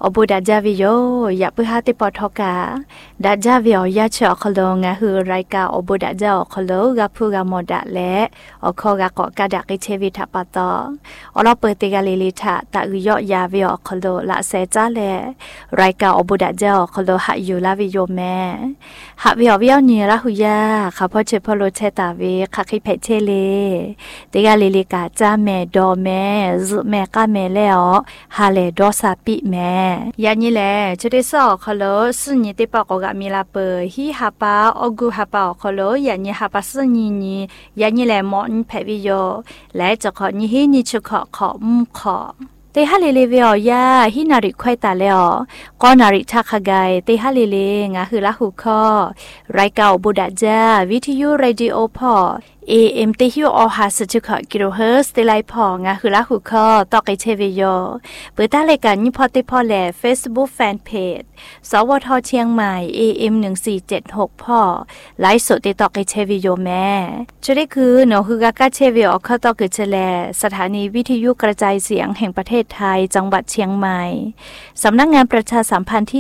บูดาจาวิโยอย่าเพื่อหาติปอทอกาดาจาวิโอยาเชอคโลงะฮือรายกาอบูดาจาอคโลกะพูกะโมดะและอคอกะกอกะดะกิเชวิทะปะตออลอเปติกะลิลิทะตะอุยอยาวิโอคโลละเซจาและรายกาอบูดาจาอคโลหะอยู่ลาวิโยแมหะวิโอวิโอเนระหุยาข้าพ่อเชพโลเชตาเวคะคิเพเชเลติกะลิลิกาจาแมดอแมซุแมกะแมแล้วฮาเลดอซาปิแมยานี่แหละจะได้สอคโลสุญญติปะกอกะมีลาเปฮิฮาปาอกุฮาปาคโลยานี่ฮาปาสุญญีนี่ยานี่แหละมอนเพวิโยและจะขอนี่ฮินิชุขอขอขอเตฮาเลเลเวียยาฮินาริควายตาแล้วก็นาริทักขะไกเตฮาเลเลงะคือละหุคอรายเก่าบุดาจาวิทยุเรดิโอพอAM เตฮิโอฮาสจุขะกิโลเฮิรตซ์เตไลพองะคือละหุคอตอกไอเชวิโยเปิดตารายการนิพอติพอแล Facebook Fanpage สวทเชียงใหม่ AM 1476พอไลฟ์สดติดต่อไอเชวิโยแม่จะได้คือเนาะคือกากาเชวิโอเข้าต่อคือเฉลสถานีวิทยุกระจายเสียงแห่งประเทศไทยจังหวัดเชียงใหม่สำนักงานประชาสัมพันธ์ที่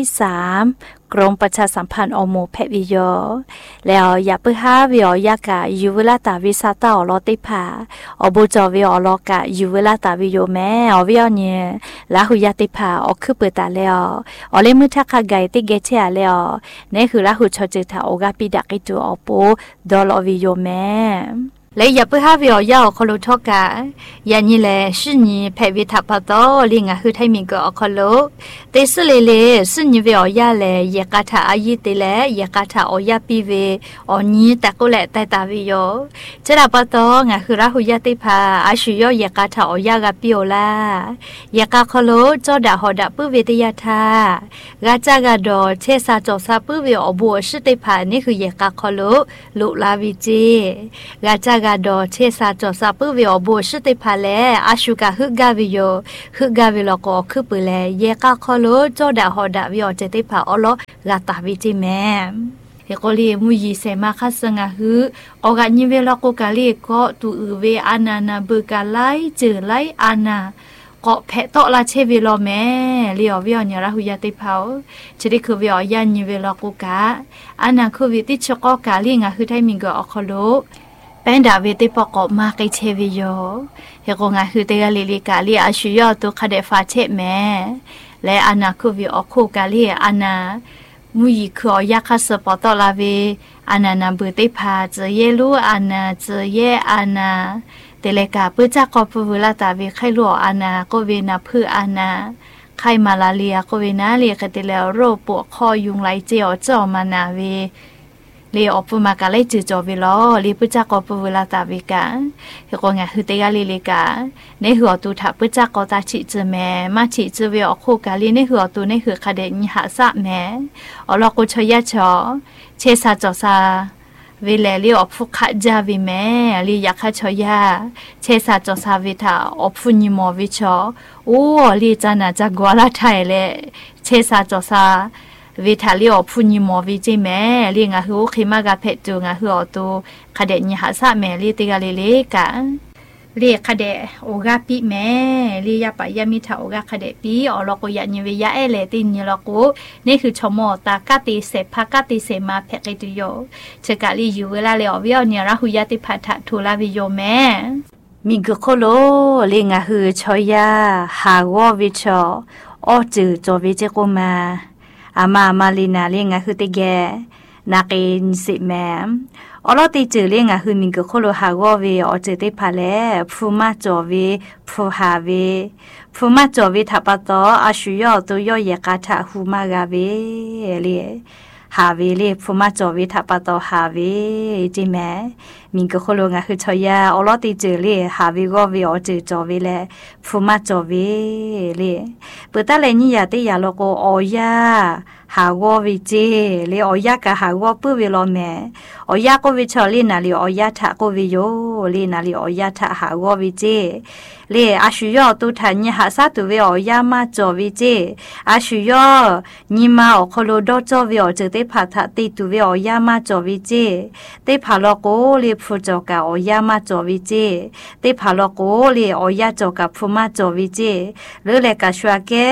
3กรมประชาสัมพันธ์อโมเพวิโยแล้วอย่าเพื่อหาวิโอยากะยูเวลาตาวิซาตาอลอติผาอบูจอวิโอลอกะยูเวลาตาวิโยแม่อวิโอเนี่ยลาหุยาติผาอคือเปิดตาแล้วอเลมุทักขะไกติเกเชอะแล้วเนี่ยคือลาหุชอจิตาโอกาปิดักอิตูอปูดอลอวิโยแม่และอย่าเพื่อหาวิโอยาคโลทอกะยานี่แหละชื่อนี้เพวิทัปะตอลิงะคือไทมิกอคโลเตสเลเลชื่อนี้วิโอยาเลยกะทาอายิเตเลยกะทาโอยาปิเวอนี้ตะกุเลตะตาวิโยจะรับปะตองะคือราหุยาติภาอาชุโยยกะทาโอยากะปิโอลายกะคโลจอดาฮอดะปุเวตยาทากะจากะดอเชซาจอซาปุเวอบัวชิติภานี่คือยกะคโลลุลาวิจิกะจากกาดอเชซาจอซาปุวิโอโบชิติพาเลอาชูกาฮึกาวิโยฮึกาวิโลก็คือปุเลเยกาคอโลจอดาฮอดาวิโอเจติพาอโลกาตาวิจิแมเฮโกลีมุยีเซมาคัสงะฮึออกานิเวลโกกาลีก็ตูอืเวอานานาเบกาไลเจอไลอานาก็เพะโตลาเชวิโลแม่เลียววิโอเนราหุยาติพาชดิคือวิโอยานิเวลโกกาอานาคือวิติชโกกาลีงะฮึไทมิงโกอคโลเป็นดาวิติปกอบมาไกเชวิโยเฮโกงาคือเตกาลิลิกาลีอาชุยอตุคาเดฟาเชแม่และอานาคุวิอคูกาลีอานามุยคืออยากคัสปอตลาเวอานานาบุติพาเจเยลูอานาเจเยอานาเตเลกาปุจักกอปุวลาตาเวไขลัวอานาโกเวนาพืออานาไขมาลาเลียโกเวนาเลียกะเตแล้วโรปวดคอยุงไหลเจียวจ่อมานาเวลีอปุมากาเลจืจอวิลอลีปุจักอปุเวลาตาวิกาเฮโกงะฮึเตกาลีลิกาในหัวตูทับปุจักอตาชิจแม่มาชิจเวอโคกาลีในหัวตูในหัวคาเดนิหาสะแม่อลอกุชยะชอเชซาจอซาเวเลลีอปุขะจาวิแม่ลียักขะชอยาเชซาจอซาวิทาอปุญิโมวิชอโอ้ลีจานาจักวาลาไทยเลเชซาจอซาวิทาลีอพูนิโมวิจิแม่ลีงะฮูคิมากะเพจูงะฮูอตูคาเดนิหาสะแม่ลีติกาลีเลกะลีคาเดโอกาปิแม่ลียาปะยามิทาโอกาคาเดปีอลอกุยะนิเวยะเอเลตินิลอกุนี่คือชโมตากะติเสภะกะติเสมาเพกิตุโยเชกะลีอยู่เวลาเลอวิอเนราหุยะติพัทธะทุลาวิโยแม่มิกโคโลลีงะฮูชอยาฮาวอวิชอออจือจอวิเจโกมาอามาลีนาเลี้ยงอะคือติแกนักเอนสิแม่อลอติจือเลี้ยงอะคือมิงกโคโลฮาวเวอเจติพาเลฟูมาจอเวฟูฮาเวฟูมาจอเวทัปตออาชุยอตุยอเยกาทะฮูมากาเวเลฮาเวเลฟูมาจอเวทัปตอฮาเวจิแม่มิงกโคโลงะคือชอยาอลอติจือเลฮาเวก็เวอจือจอเวเลฟูมาจอเวเลเปิดตาเลนี่ยาติยาโลโกออยาหาววิเจเลออยากะหาวปุเวโลแม่ออยากวิชอลีนาลีออยาทะกวิโยลีนาลีออยาทะหาววิเจเลอาชุยอตุทันยหาซาตุเวอยามาจอวิเจอาชุยอนิมาอโคโลดอจอเวอเจเตพาทะติตุเวอยามาจอวิเจเตพาโลโกเลฟูจอกะอยามาจอวิเจเตพาโลโกเลอยาจอกะฟูมาจอวิเจเลเลกะชัวเก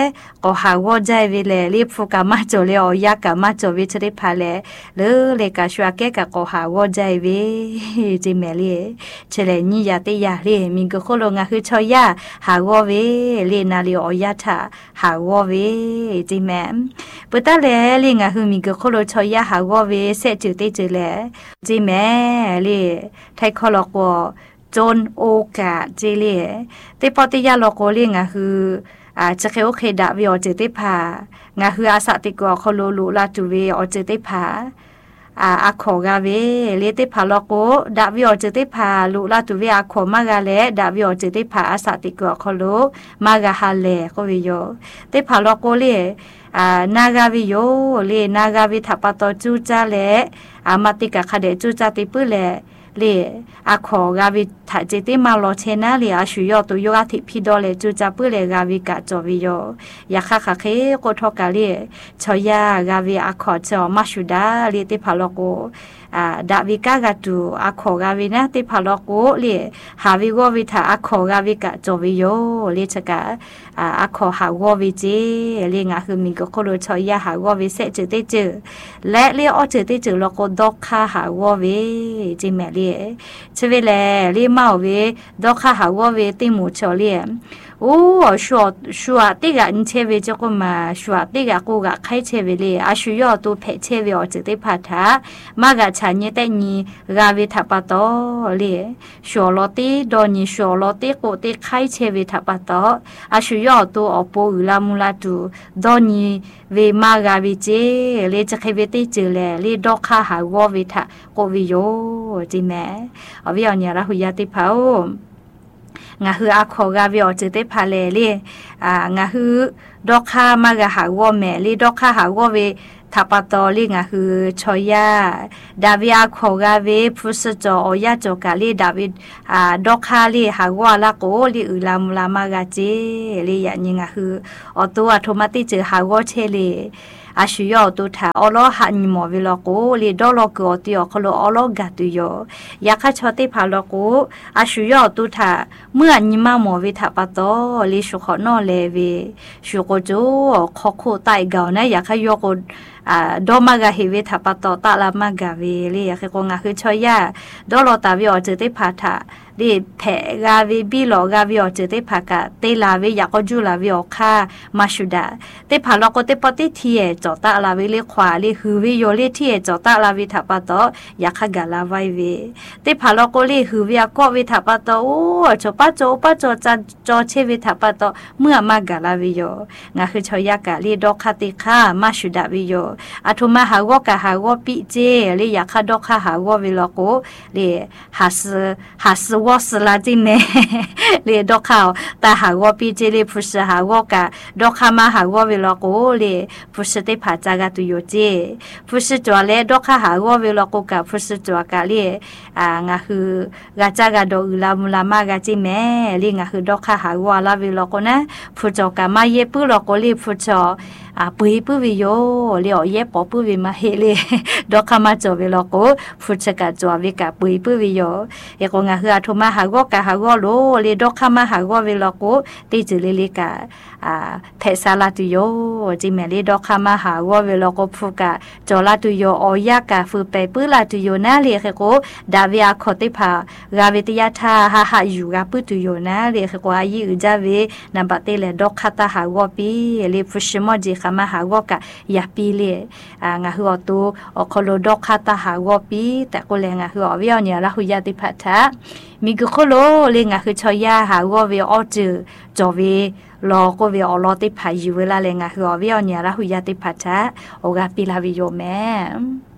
ก็หาว่าใจเวลรีบโฟกัสมาโจเลยออยากกะมาโจวิชได้พาเลหรือเลยกะชัวแกกะก็หาว่าใจเวจิแม่เลยเฉลยนี่ยาเตยาเลยมีก็คนลงอ่ะคือชอยาหาว่าเวเลยนาลีออยาทาหาว่าเวจิแม่ปุตตะเลยเลยอ่ะคือมีก็คนลชอยาหาว่าเวเสจืดเตจืดเลยจิแม่เลยไทยคนลก็จนโอกาสจิเลยแต่ปฏิยาลก็เลยอ่ะคือจะเคยโอเคดาวิออเจติพางาคืออาสาติกว่าเขาลูลาจูเวออเจติพาอาขอกาเวเลติพาลโกดาวิออเจติพาลูลาจูเวอาขอมากาเลดาวิออเจติพาอาสาติกว่าเขาลูมากาฮาเลก็วิโยติพาลโกเลนากาวิโยเลนากาวิทัปโตจูจาเลมาติกาคาเดจูจาติปุเลလေအခါကဗီထာจิติมาลอเชนะလေအရှူရတူယောအတိဖိတော်လေကျူချပလေကဗီကကြောဗီယောယခခခေကိုထောကလေချောရကဗီအခါချောမရှူဒါလေတိဖလောကိုဒါဗီကကတူအခါကဗီနာတိဖလောကိုလေဟာဗီကိုဗီထာအခါကဗီကကြောဗီယောလေချကအခါဟာဝဗီจีလေငါခမီကိုခလိုချောရဟာဝဗီဆက်จิติကျและလေအောจิติကျလောကိုဒေါခဟာဝဗီจิแม่လေချဝေလေလေမောက်ဝေဒေါခဟာဝဗီတိမှုချောလေโอ้ชัวติกะอินเชเวจก็มาชัวติกะกูกะไข่เชเวเลอาชุยอตูเพเชเวอจิติพัทธามากะชาญิเตญีกาเวทัปโตเลชัวโลติดอญีชัวโลติโกติไข่เชเวทัปโตอาชุยอตูอโปอุลามุลาตูดอญีเวมากาเวเจเลจะเคเวติเจเลดอกคาหาวอเวทะโกวิโยจิแม่อวิอญญาระหุยติภางาฮืออาขอกาวิอจิเตพาเลเลงาฮือดอกคามากะหาวอแม่เลดอกคาหาวอเวทัปโตลิงาฮือชอยาดาวิอาขอกาเวพุสจออยาจกาเลดาวิดอกคาเลหาวอลาโกลิอุลามุลามากาเจเลยะญิงาฮือออตัวออโตมาติเจหาวอเชเลอาชุยอตูถาอลอหันมอวิลโกลีดอลโกติอคโลอลอกาตุโยยาคาชอติพาลโกอาชุยอตูถาเมื่อนิมามอวิทาปโตลีชุขอนอเลวีชุโกโจขอโคไตเกานะยาคายโกดอมากาเฮวิทัปโตตะลามากาเวลียาคือคงคือชอยาดอลตาวิอเจติพาทาดิแผกาเวบิโลกาวิอเจติพากาเตลาเวยากจูลาวิอคามาชุดาเตพาลโกเตปติทีเอจอตะลาเวเลขวาเลฮือวิโยเลทีเอจอตะลาวิทัปโตยาคากาลาไวเวเตพาลโกเลฮือวิอโกวิทัปโตโอจปะโจจันจอเชวิทัปโตเมื่อมากาลาวิโยงาคือชอยากาเลดอกคาติคามาชุดาวิโยอาทุมาหาวกะหาวปิเจเลยอยากคาดอกคาหาววิโลโกเลยหาสวอสลาจิเมเลยดอกขาวตาหาวปิเจเลยพุชหาวกะดอกคามาหาววิโลโกเลยพุชเตผาจากาตุโยเจพุชจวเลยดอกคาหาววิโลโกกะพุชจวกะเลยงาคือกาจากาดออุลามุลามากาจิเมเลยงาคือดอกคาหาวลาวิโลโกนะพุจกะมาเยปุโลโกเลยพุจปุยปุวิโยเลียวเยปอปุวิมาเฮเลดอกคามาจอวิโลโกพุชกะจววิกะปุยปุวิโยเอกงาคืออาทุมาหาวกะหาวโลเลดอกคามาหาววิโลโกติจิเลลิกะเพซาลาตุโยจิเมเลดอกคามาหาววิโลโกพุกะจอลาตุโยออยากะฟุเปปุลาตุโยนาเลเคโกดาวิอาคติภากาเวติยาทาหาหาอยู่กะปุตุโยนาเลเคโกอายิอุจาเวนับเตเลดอกคาตาหาวปีเลฟุชิมอจิคามาหาวกะยาปีเลงาฮือตูอคโลดอกคาตาหาวปีแต่ก็เลงาฮืออวิอเนี่ยละหุยาติพัทธะมีกุโคโลเลงาคือชอยาหาวเวอจืจอเวรอก็เวอลอติพายูเวลาเลงาฮืออวิอเนี่ยละหุยาติพัทธะโอกาปีลาวิโยแม